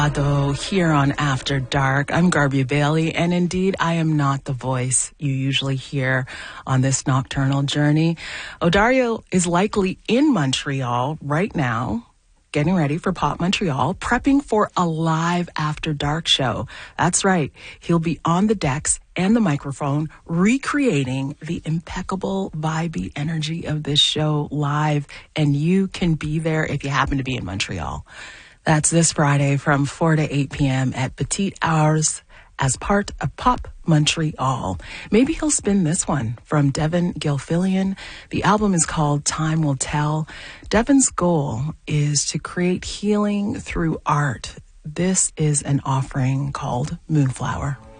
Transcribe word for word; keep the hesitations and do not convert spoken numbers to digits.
Though here on After Dark, I'm Garbia Bailey, and indeed I am not the voice you usually hear on this nocturnal journey. Odario is likely in Montreal right now, getting ready for Pop Montreal, prepping for a live After Dark show. That's right, he'll be on the decks and the microphone, recreating the impeccable vibey energy of this show live, and you can be there if you happen to be in Montreal. That's this Friday from four to eight p.m. at Petite Hours as part of Pop Montreal. Maybe he'll spin this one from Devin Gilfillian. The album is called Time Will Tell. Devin's goal is to create healing through art. This is an offering called Moonflower.